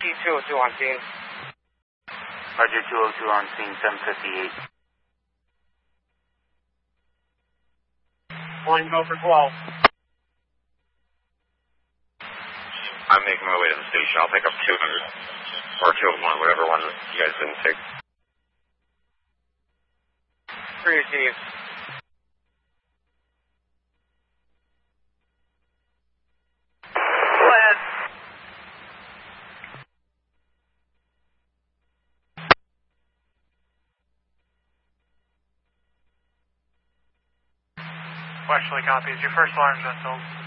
202 on scene. Roger, 202 on scene, 758. One go for 12. I'm making my way to the station. I'll pick up 200 or 201, whatever one you guys didn't take. Received. Go ahead. Westerly copies. Your first alarm's been sold.